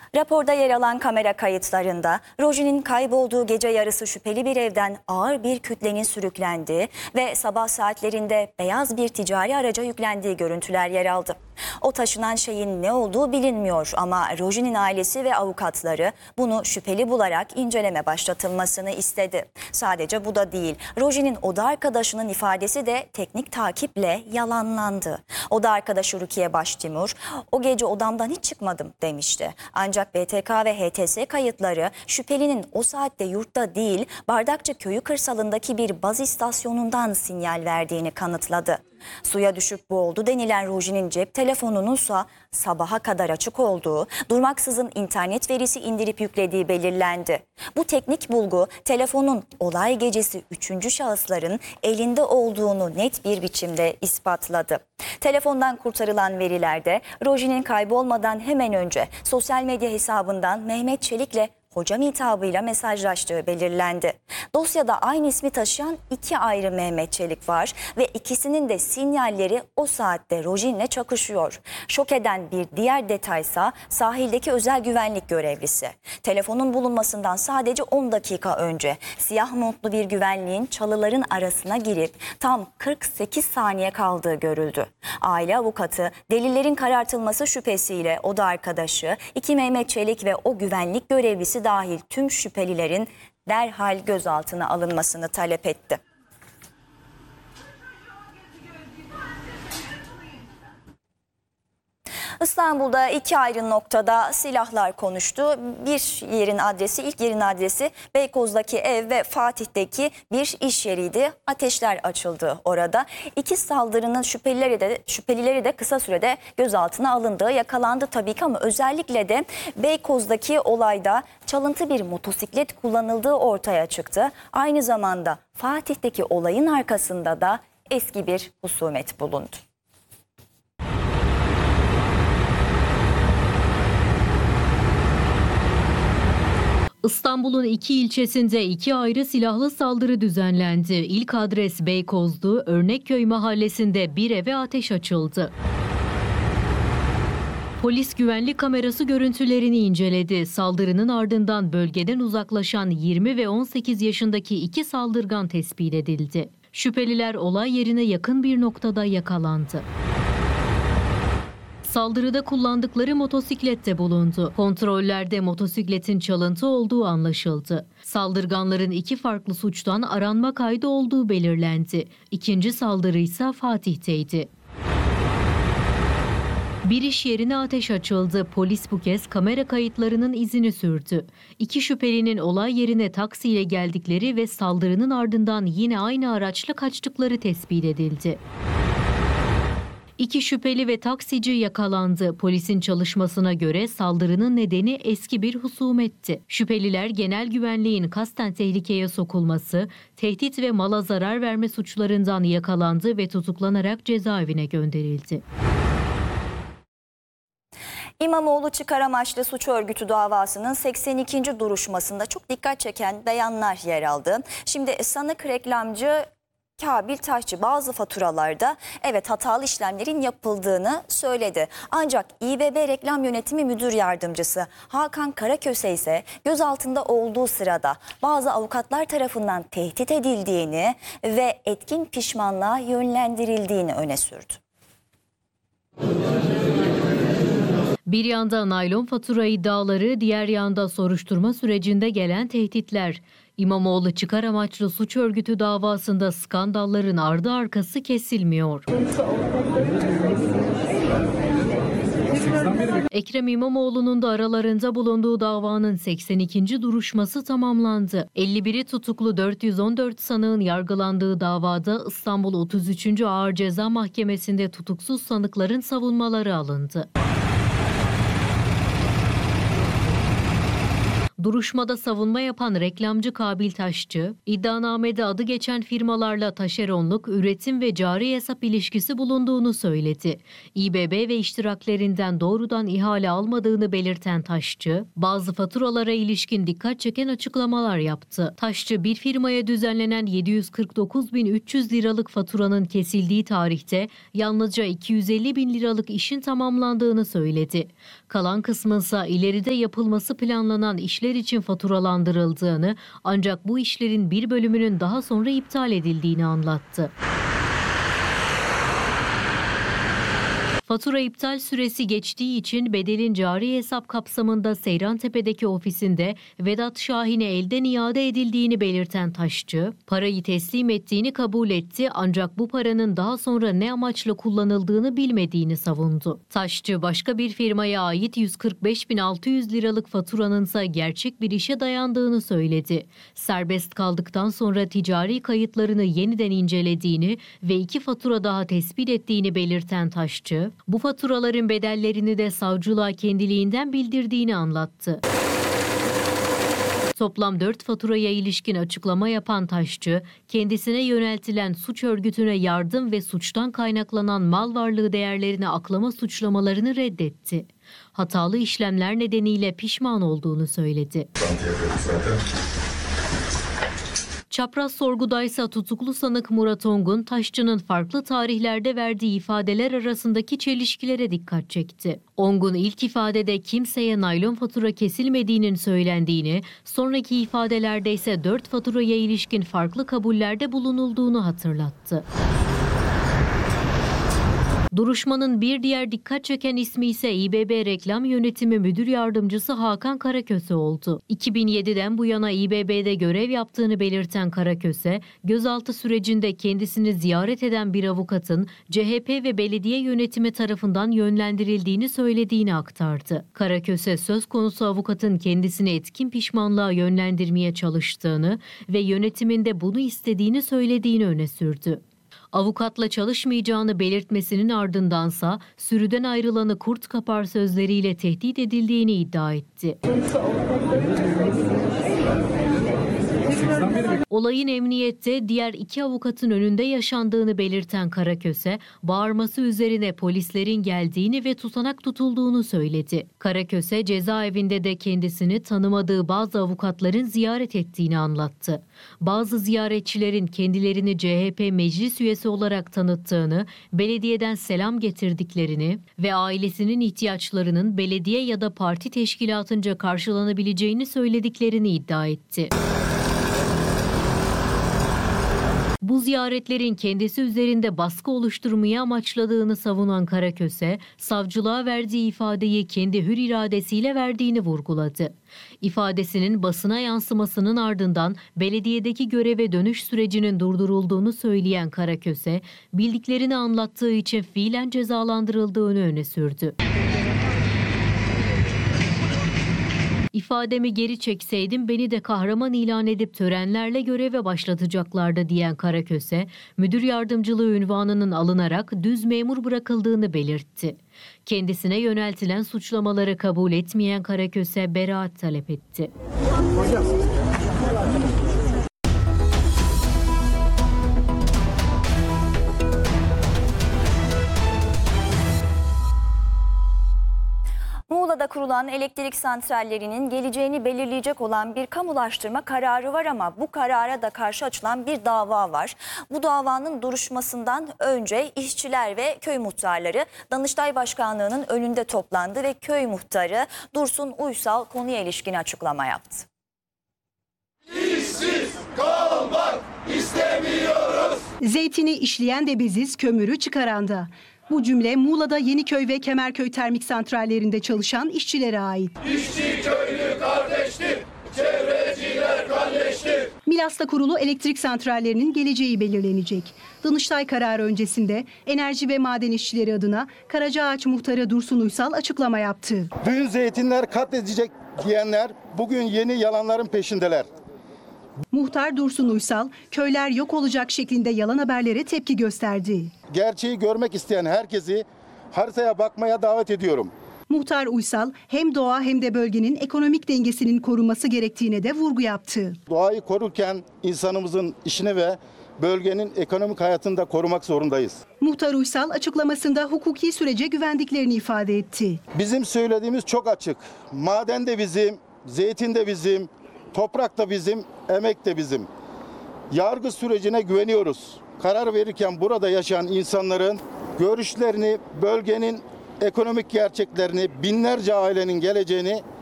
Raporda yer alan kamera kayıtlarında Roji'nin kaybolduğu gece yarısı şüpheli bir evden ağır bir kütlenin sürüklendiği ve sabah saatlerinde beyaz bir ticari araca yüklendiği görüntüler yer aldı. O taşınan şeyin ne olduğu bilinmiyor ama Roji'nin ailesi ve avukatları bunu şüpheli bularak inceleme başlatılmasını istedi. Sadece bu da değil. Roji'nin oda arkadaşının ifadesi de teknik takiple yalanlandı. Oda arkadaşı Rukiye Baştimur, "O gece odamdan hiç çıkmadım" demişti. Ancak BTK ve HTS kayıtları şüphelinin o saatte yurtta değil, Bardakçı Köyü kırsalındaki bir baz istasyonundan sinyal verdiğini kanıtladı. Suya düşüp boğuldu denilen Roji'nin cep telefonununsa sabaha kadar açık olduğu, durmaksızın internet verisi indirip yüklediği belirlendi. Bu teknik bulgu telefonun olay gecesi üçüncü şahısların elinde olduğunu net bir biçimde ispatladı. Telefondan kurtarılan verilerde Roji'nin kaybolmadan hemen önce sosyal medya hesabından Mehmet Çelik'le hocam hitabıyla mesajlaştığı belirlendi. Dosyada aynı ismi taşıyan iki ayrı Mehmet Çelik var ve ikisinin de sinyalleri o saatte Roji'nle çakışıyor. Şok eden bir diğer detaysa sahildeki özel güvenlik görevlisi. Telefonun bulunmasından sadece 10 dakika önce siyah montlu bir güvenliğin çalıların arasına girip tam 48 saniye kaldığı görüldü. Aile avukatı delillerin karartılması şüphesiyle oda arkadaşı, iki Mehmet Çelik ve o güvenlik görevlisi dahil tüm şüphelilerin derhal gözaltına alınmasını talep etti. İstanbul'da iki ayrı noktada silahlar konuştu. İlk yerin adresi Beykoz'daki ev ve Fatih'teki bir iş yeriydi. Ateşler açıldı orada. İki saldırının şüphelileri de kısa sürede gözaltına alındı. Yakalandı tabii ki ama özellikle de Beykoz'daki olayda çalıntı bir motosiklet kullanıldığı ortaya çıktı. Aynı zamanda Fatih'teki olayın arkasında da eski bir husumet bulundu. İstanbul'un iki ilçesinde iki ayrı silahlı saldırı düzenlendi. İlk adres Beykoz'du. Örnekköy mahallesinde bir eve ateş açıldı. Polis güvenlik kamerası görüntülerini inceledi. Saldırının ardından bölgeden uzaklaşan 20 ve 18 yaşındaki iki saldırgan tespit edildi. Şüpheliler olay yerine yakın bir noktada yakalandı. Saldırıda kullandıkları motosiklette bulundu. Kontrollerde motosikletin çalıntı olduğu anlaşıldı. Saldırganların iki farklı suçtan aranma kaydı olduğu belirlendi. İkinci saldırı ise Fatih'teydi. Bir iş yerine ateş açıldı. Polis bu kez kamera kayıtlarının izini sürdü. İki şüphelinin olay yerine taksiyle geldikleri ve saldırının ardından yine aynı araçla kaçtıkları tespit edildi. İki şüpheli ve taksici yakalandı. Polisin çalışmasına göre saldırının nedeni eski bir husumetti. Şüpheliler genel güvenliğin kasten tehlikeye sokulması, tehdit ve mala zarar verme suçlarından yakalandı ve tutuklanarak cezaevine gönderildi. İmamoğlu çıkar amaçlı suç örgütü davasının 82. duruşmasında çok dikkat çeken beyanlar yer aldı. Şimdi sanık reklamcı Kabil Taşçı bazı faturalarda evet hatalı işlemlerin yapıldığını söyledi. Ancak İBB Reklam Yönetimi Müdür Yardımcısı Hakan Karaköse ise gözaltında olduğu sırada bazı avukatlar tarafından tehdit edildiğini ve etkin pişmanlığa yönlendirildiğini öne sürdü. Bir yanda naylon fatura iddiaları, diğer yanda soruşturma sürecinde gelen tehditler. İmamoğlu çıkar amaçlı suç örgütü davasında skandalların ardı arkası kesilmiyor. Ekrem İmamoğlu'nun da aralarında bulunduğu davanın 82. duruşması tamamlandı. 51'i tutuklu 414 sanığın yargılandığı davada İstanbul 33. Ağır Ceza Mahkemesi'nde tutuksuz sanıkların savunmaları alındı. Duruşmada savunma yapan reklamcı Kabil Taşçı, iddianamede adı geçen firmalarla taşeronluk, üretim ve cari hesap ilişkisi bulunduğunu söyledi. İBB ve iştiraklerinden doğrudan ihale almadığını belirten Taşçı, bazı faturalara ilişkin dikkat çeken açıklamalar yaptı. Taşçı, bir firmaya düzenlenen 749.300 liralık faturanın kesildiği tarihte yalnızca 250.000 liralık işin tamamlandığını söyledi. Kalan kısmınsa ileride yapılması planlanan işler için faturalandırıldığını, ancak bu işlerin bir bölümünün daha sonra iptal edildiğini anlattı. Fatura iptal süresi geçtiği için bedelin cari hesap kapsamında Seyrantepe'deki ofisinde Vedat Şahin'e elden iade edildiğini belirten Taşçı, parayı teslim ettiğini kabul etti ancak bu paranın daha sonra ne amaçla kullanıldığını bilmediğini savundu. Taşçı, başka bir firmaya ait 145.600 liralık faturanınsa gerçek bir işe dayandığını söyledi. Serbest kaldıktan sonra ticari kayıtlarını yeniden incelediğini ve 2 fatura daha tespit ettiğini belirten Taşçı, bu faturaların bedellerini de savcılığa kendiliğinden bildirdiğini anlattı. Toplam 4 faturaya ilişkin açıklama yapan Taşçı, kendisine yöneltilen suç örgütüne yardım ve suçtan kaynaklanan mal varlığı değerlerini aklama suçlamalarını reddetti. Hatalı işlemler nedeniyle pişman olduğunu söyledi. Çapraz sorgudaysa tutuklu sanık Murat Ongun, Taşçı'nın farklı tarihlerde verdiği ifadeler arasındaki çelişkilere dikkat çekti. Ongun ilk ifadede kimseye naylon fatura kesilmediğinin söylendiğini, sonraki ifadelerde ise 4 faturaya ilişkin farklı kabullerde bulunulduğunu hatırlattı. Duruşmanın bir diğer dikkat çeken ismi ise İBB Reklam Yönetimi Müdür Yardımcısı Hakan Karaköse oldu. 2007'den bu yana İBB'de görev yaptığını belirten Karaköse, gözaltı sürecinde kendisini ziyaret eden bir avukatın CHP ve belediye yönetimi tarafından yönlendirildiğini söylediğini aktardı. Karaköse, söz konusu avukatın kendisini etkin pişmanlığa yönlendirmeye çalıştığını ve yönetiminde bunu istediğini söylediğini öne sürdü. Avukatla çalışmayacağını belirtmesinin ardındansa sürüden ayrılanı kurt kapar sözleriyle tehdit edildiğini iddia etti. Olayın emniyette diğer 2 avukatın önünde yaşandığını belirten Karaköse, bağırması üzerine polislerin geldiğini ve tutanak tutulduğunu söyledi. Karaköse, cezaevinde de kendisini tanımadığı bazı avukatların ziyaret ettiğini anlattı. Bazı ziyaretçilerin kendilerini CHP meclis üyesi olarak tanıttığını, belediyeden selam getirdiklerini ve ailesinin ihtiyaçlarının belediye ya da parti teşkilatınca karşılanabileceğini söylediklerini iddia etti. Bu ziyaretlerin kendisi üzerinde baskı oluşturmayı amaçladığını savunan Karaköse, savcılığa verdiği ifadeyi kendi hür iradesiyle verdiğini vurguladı. İfadesinin basına yansımasının ardından belediyedeki göreve dönüş sürecinin durdurulduğunu söyleyen Karaköse, bildiklerini anlattığı için fiilen cezalandırıldığını öne sürdü. İfademi geri çekseydim beni de kahraman ilan edip törenlerle göreve başlatacaklardı diyen Karaköse, müdür yardımcılığı unvanının alınarak düz memur bırakıldığını belirtti. Kendisine yöneltilen suçlamaları kabul etmeyen Karaköse beraat talep etti. Muğla'da kurulan elektrik santrallerinin geleceğini belirleyecek olan bir kamulaştırma kararı var ama bu karara da karşı açılan bir dava var. Bu davanın duruşmasından önce işçiler ve köy muhtarları Danıştay Başkanlığı'nın önünde toplandı ve köy muhtarı Dursun Uysal konuya ilişkin açıklama yaptı. İşsiz kalmak istemiyoruz. Zeytini işleyen de biziz, kömürü çıkaran da. Bu cümle Muğla'da Yeniköy ve Kemerköy termik santrallerinde çalışan işçilere ait. İşçi köylü kardeştir, çevreciler kalleştir. Milas'ta kurulu elektrik santrallerinin geleceği belirlenecek. Danıştay kararı öncesinde enerji ve maden işçileri adına Karacaağaç muhtarı Dursun Uysal açıklama yaptı. Dün zeytinler katledecek diyenler bugün yeni yalanların peşindeler. Muhtar Dursun Uysal, köyler yok olacak şeklinde yalan haberlere tepki gösterdi. Gerçeği görmek isteyen herkesi haritaya bakmaya davet ediyorum. Muhtar Uysal hem doğa hem de bölgenin ekonomik dengesinin korunması gerektiğine de vurgu yaptı. Doğayı korurken insanımızın işini ve bölgenin ekonomik hayatını da korumak zorundayız. Muhtar Uysal açıklamasında hukuki sürece güvendiklerini ifade etti. Bizim söylediğimiz çok açık. Maden de bizim, zeytin de bizim, toprak da bizim, emek de bizim. Yargı sürecine güveniyoruz. Karar verirken burada yaşayan insanların görüşlerini, bölgenin ekonomik gerçeklerini, binlerce ailenin geleceğini